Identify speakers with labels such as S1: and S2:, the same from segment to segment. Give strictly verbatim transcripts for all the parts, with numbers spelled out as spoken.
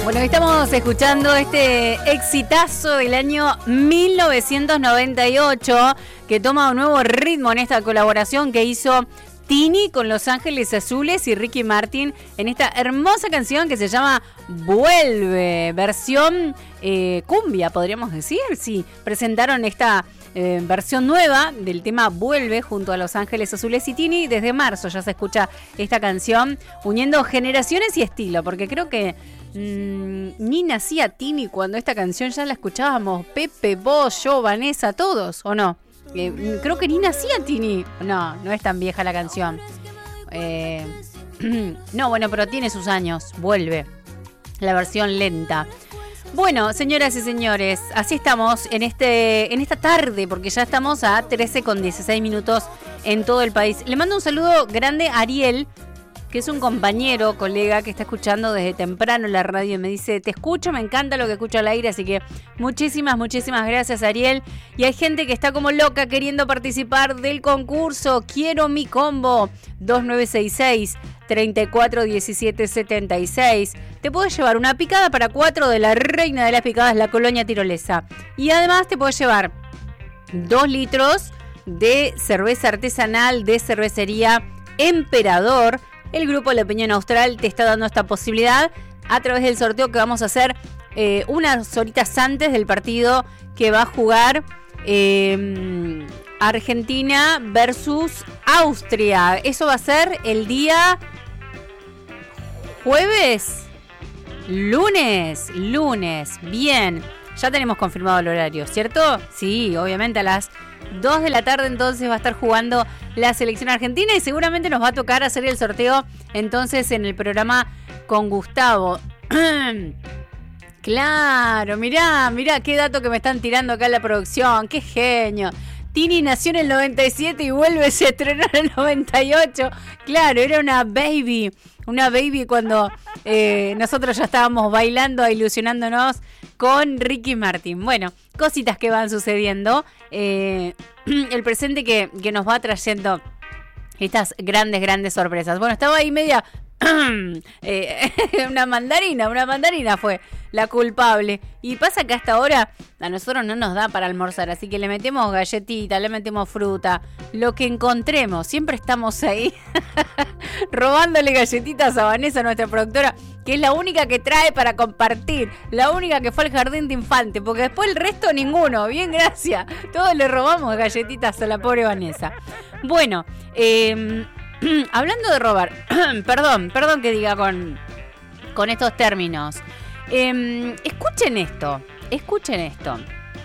S1: Bueno, estamos escuchando este exitazo del año mil novecientos noventa y ocho que toma un nuevo ritmo en esta colaboración que hizo Tini con Los Ángeles Azules y Ricky Martin en esta hermosa canción que se llama Vuelve, versión eh, cumbia, podríamos decir. Sí, presentaron esta eh, versión nueva del tema Vuelve junto a Los Ángeles Azules y Tini. Desde marzo ya se escucha esta canción uniendo generaciones y estilo, porque creo que mmm, ni nacía Tini cuando esta canción ya la escuchábamos Pepe, vos, yo, Vanessa, todos, ¿o no? Eh, creo que ni nacía Tini. No, no es tan vieja la canción. Eh, no, bueno, pero tiene sus años. Vuelve. La versión lenta. Bueno, señoras y señores, así estamos en este en esta tarde, porque ya estamos a trece con dieciséis minutos en todo el país. Le mando un saludo grande a Ariel, que es un compañero, colega que está escuchando desde temprano la radio y me dice, te escucho, me encanta lo que escucho al aire, así que muchísimas, muchísimas gracias, Ariel. Y hay gente que está como loca queriendo participar del concurso Quiero mi combo dos nueve seis seis, tres cuatro uno siete siete seis. Te puedes llevar una picada para cuatro de la reina de las picadas, la Colonia Tirolesa. Y además te puedes llevar dos litros de cerveza artesanal de cervecería Emperador. El Grupo La Opinión Austral te está dando esta posibilidad a través del sorteo que vamos a hacer eh, unas horitas antes del partido que va a jugar eh, Argentina versus Austria. Eso va a ser el día jueves, lunes, lunes. Bien, ya tenemos confirmado el horario, ¿cierto? Sí, obviamente a las dos de la tarde entonces va a estar jugando la selección argentina y seguramente nos va a tocar hacer el sorteo entonces en el programa con Gustavo. Claro, mirá, mirá qué dato que me están tirando acá en la producción, qué genio. Tini nació en el noventa y siete y vuelve, se estrenó en el noventa y ocho. Claro, era una baby, una baby cuando eh, nosotros ya estábamos bailando, ilusionándonos con Ricky Martin. Bueno, cositas que van sucediendo. Eh, el presente que, que nos va trayendo estas grandes, grandes sorpresas. Bueno, estaba ahí media... eh, una mandarina, una mandarina fue la culpable. Y pasa que hasta ahora a nosotros no nos da para almorzar, así que le metemos galletita, le metemos fruta, lo que encontremos. Siempre estamos ahí robándole galletitas a Vanessa, nuestra productora, que es la única que trae para compartir, la única que fue al jardín de infante, porque después el resto ninguno. Bien, gracias. Todos le robamos galletitas a la pobre Vanessa. Bueno, eh... hablando de robar, perdón, perdón que diga con, con estos términos. Eh, escuchen esto, escuchen esto.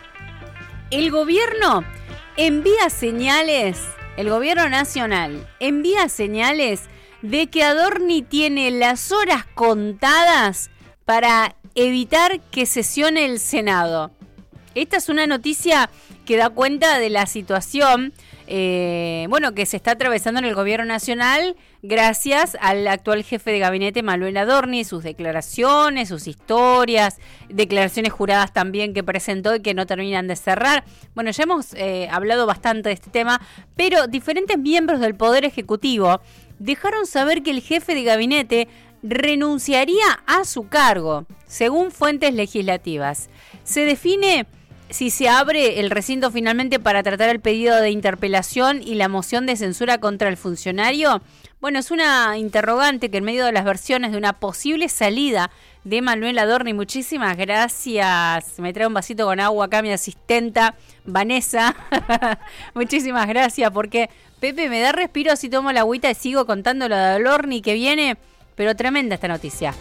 S1: El gobierno envía señales, el gobierno nacional envía señales de que Adorni tiene las horas contadas para evitar que sesione el Senado. Esta es una noticia que da cuenta de la situación Eh, bueno, que se está atravesando en el gobierno nacional gracias al actual jefe de gabinete Manuel Adorni, sus declaraciones, sus historias, declaraciones juradas también que presentó y que no terminan de cerrar. Bueno, ya hemos eh, hablado bastante de este tema, pero diferentes miembros del Poder Ejecutivo dejaron saber que el jefe de gabinete renunciaría a su cargo, según fuentes legislativas. Se define si se abre el recinto finalmente para tratar el pedido de interpelación y la moción de censura contra el funcionario. Bueno, es una interrogante que en medio de las versiones de una posible salida de Manuel Adorni, muchísimas gracias, me trae un vasito con agua acá mi asistenta Vanessa, muchísimas gracias, porque Pepe me da respiro así tomo la agüita y sigo contando lo de Adorni que viene, pero tremenda esta noticia.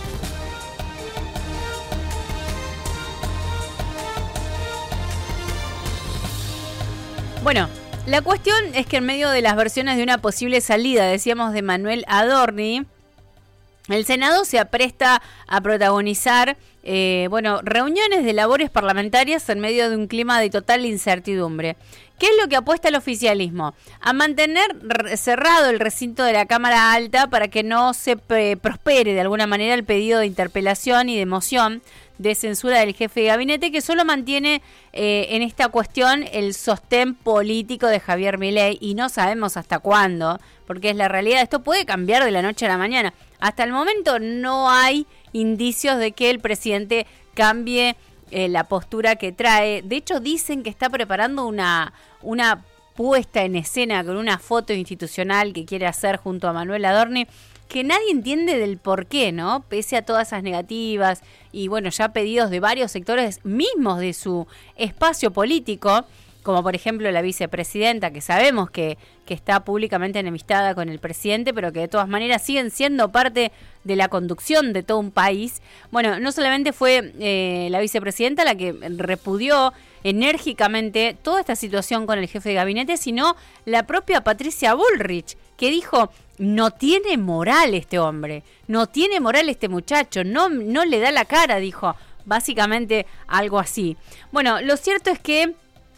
S1: Bueno, la cuestión es que en medio de las versiones de una posible salida, decíamos, de Manuel Adorni, el Senado se apresta a protagonizar eh, bueno, reuniones de labores parlamentarias en medio de un clima de total incertidumbre. ¿Qué es lo que apuesta el oficialismo? A mantener cerrado el recinto de la Cámara Alta para que no se pre- prospere de alguna manera el pedido de interpelación y de moción de censura del jefe de gabinete, que solo mantiene eh, en esta cuestión el sostén político de Javier Milei, y no sabemos hasta cuándo, porque es la realidad. Esto puede cambiar de la noche a la mañana. Hasta el momento no hay indicios de que el presidente cambie eh, la postura que trae. De hecho, dicen que está preparando una, una puesta en escena con una foto institucional que quiere hacer junto a Manuel Adorni, que nadie entiende del por qué, ¿no? Pese a todas esas negativas y, bueno, ya pedidos de varios sectores mismos de su espacio político, como por ejemplo la vicepresidenta, que sabemos que, que está públicamente enemistada con el presidente, pero que de todas maneras siguen siendo parte de la conducción de todo un país. Bueno, no solamente fue eh, la vicepresidenta la que repudió enérgicamente toda esta situación con el jefe de gabinete, sino la propia Patricia Bullrich, que dijo: no tiene moral este hombre, no tiene moral este muchacho, no, no le da la cara, dijo, básicamente algo así. Bueno, lo cierto es que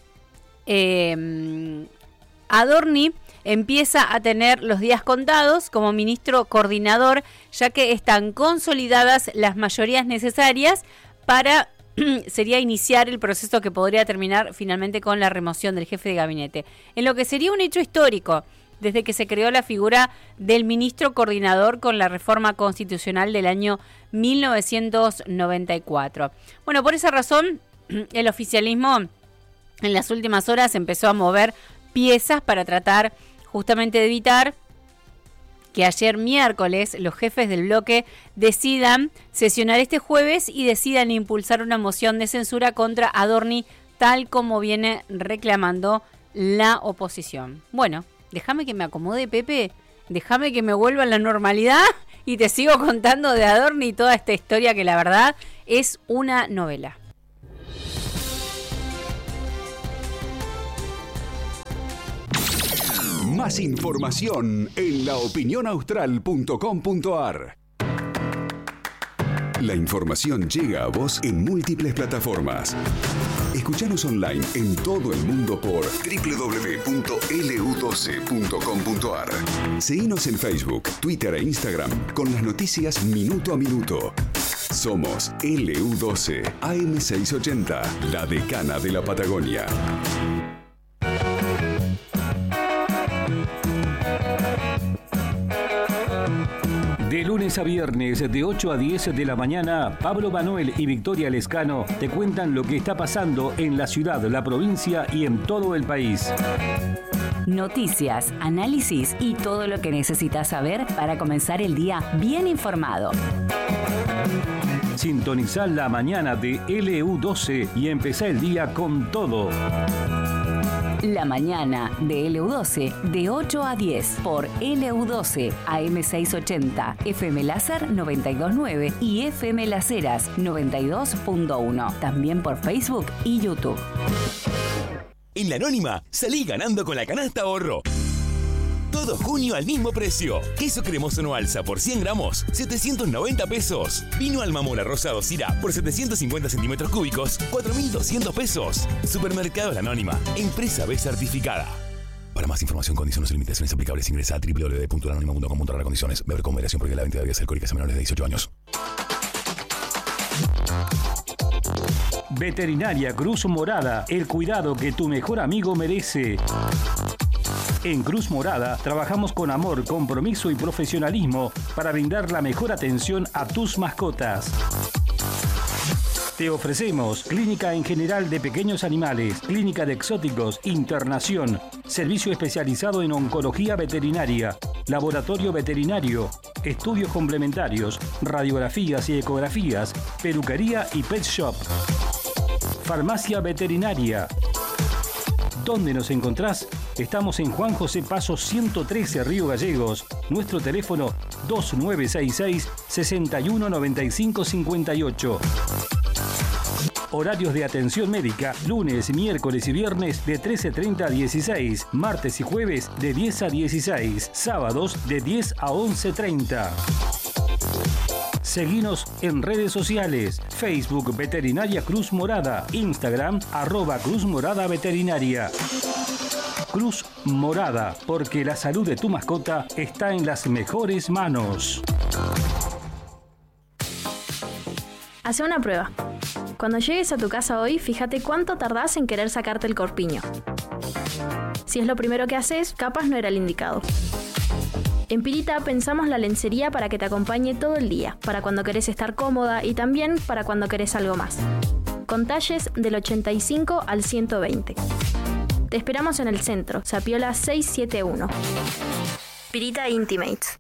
S1: eh, Adorni empieza a tener los días contados como ministro coordinador, ya que están consolidadas las mayorías necesarias para sería iniciar el proceso que podría terminar finalmente con la remoción del jefe de gabinete, en lo que sería un hecho histórico desde que se creó la figura del ministro coordinador con la reforma constitucional del año mil novecientos noventa y cuatro. Bueno, por esa razón, el oficialismo en las últimas horas empezó a mover piezas para tratar justamente de evitar que ayer miércoles los jefes del bloque decidan sesionar este jueves y decidan impulsar una moción de censura contra Adorni, tal como viene reclamando la oposición. Bueno, déjame que me acomode, Pepe, déjame que me vuelva a la normalidad y te sigo contando de Adorni y toda esta historia que la verdad es una novela.
S2: Más información en la opinión austral punto com punto a r. La información llega a vos en múltiples plataformas. Escuchanos online en todo el mundo por doble u doble u doble u punto ele u doce punto com punto a r. Seguinos en Facebook, Twitter e Instagram con las noticias minuto a minuto. Somos ele u doce A M seiscientos ochenta, la decana de la Patagonia.
S3: De lunes a viernes, de ocho a diez de la mañana, Pablo Manuel y Victoria Lescano te cuentan lo que está pasando en la ciudad, la provincia y en todo el país.
S4: Noticias, análisis y todo lo que necesitas saber para comenzar el día bien informado.
S3: Sintonizá la mañana de ele u doce y empezá el día con todo.
S4: La mañana de ele u doce, de ocho a diez, por ele u doce, A M seiscientos ochenta, F M Láser noventa y dos punto nueve y F M Las Heras noventa y dos punto uno. También por Facebook y YouTube.
S5: En La Anónima, salí ganando con la canasta ahorro. Todo junio al mismo precio. Queso cremoso no alza por cien gramos, setecientos noventa pesos. Vino Alma Mora Rosado Syrah por setecientos cincuenta centímetros cúbicos, cuatro mil doscientos pesos. Supermercado La Anónima, empresa B certificada. Para más información, condiciones y limitaciones aplicables, ingresa a doble u doble u doble u punto la anónima punto com punto a r. Condiciones. Beber con moderación porque la venta de bebidas alcohólicas a menores de dieciocho años.
S3: Veterinaria Cruz Morada, el cuidado que tu mejor amigo merece. En Cruz Morada trabajamos con amor, compromiso y profesionalismo para brindar la mejor atención a tus mascotas. Te ofrecemos clínica en general de pequeños animales, clínica de exóticos, internación, servicio especializado en oncología veterinaria, laboratorio veterinario, estudios complementarios, radiografías y ecografías, peluquería y pet shop. Farmacia veterinaria. ¿Dónde nos encontrás? Estamos en Juan José Paso ciento trece, Río Gallegos. Nuestro teléfono dos nueve seis seis, seis uno nueve cinco cinco ocho. Horarios de atención médica, lunes, miércoles y viernes de trece treinta a dieciséis, martes y jueves de diez a dieciséis, sábados de diez a once treinta. Seguinos en redes sociales, Facebook Veterinaria Cruz Morada, Instagram arroba Cruz Morada Veterinaria. Cruz Morada, porque la salud de tu mascota está en las mejores manos.
S6: Hace una prueba. Cuando llegues a tu casa hoy, fíjate cuánto tardás en querer sacarte el corpiño. Si es lo primero que haces, capaz no era el indicado. En Pirita pensamos la lencería para que te acompañe todo el día, para cuando querés estar cómoda y también para cuando querés algo más. Con talles del ochenta y cinco al ciento veinte. Te esperamos en el centro, Zapiola seiscientos setenta y uno. Pirita Intimates.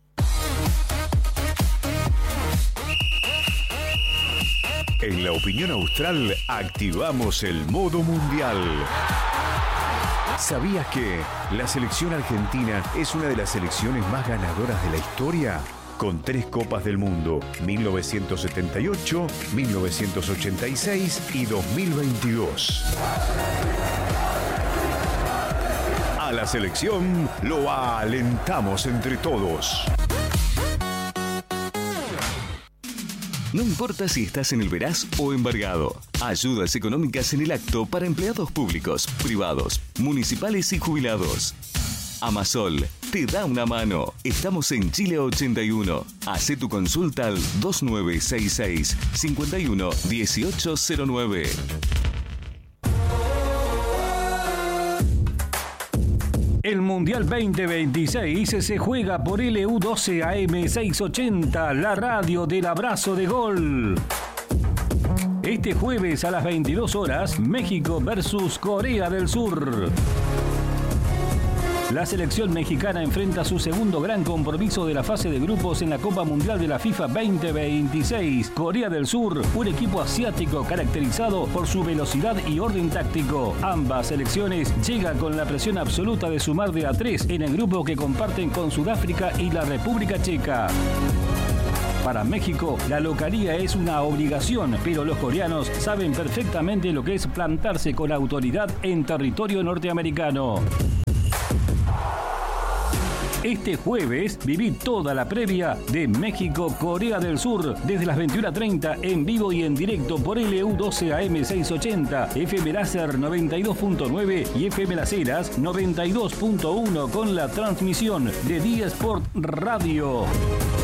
S7: En la opinión austral activamos el modo mundial. ¿Sabías que la selección argentina es una de las selecciones más ganadoras de la historia? Con tres Copas del Mundo, mil novecientos setenta y ocho, mil novecientos ochenta y seis y dos mil veintidós. A la selección lo alentamos entre todos.
S2: No importa si estás en el Veraz o embargado. Ayudas económicas en el acto para empleados públicos, privados, municipales y jubilados. Amasol te da una mano. Estamos en Chile ochenta y uno. Hacé tu consulta al dos nueve seis seis, cinco uno uno ocho cero nueve.
S3: El Mundial veinte veintiséis se juega por L U doce A M seiscientos ochenta, la radio del abrazo de gol. Este jueves a las veintidós horas, México versus Corea del Sur. La selección mexicana enfrenta su segundo gran compromiso de la fase de grupos en la Copa Mundial de la FIFA veinte veintiséis. Corea del Sur, un equipo asiático caracterizado por su velocidad y orden táctico. Ambas selecciones llegan con la presión absoluta de sumar de a tres en el grupo que comparten con Sudáfrica y la República Checa. Para México, la localía es una obligación, pero los coreanos saben perfectamente lo que es plantarse con autoridad en territorio norteamericano. Este jueves viví toda la previa de México-Corea del Sur desde las veintiuna treinta en vivo y en directo por L U doce A M seiscientos ochenta, F M Láser noventa y dos punto nueve y F M Las Heras noventa y dos punto uno con la transmisión de D Sport Radio.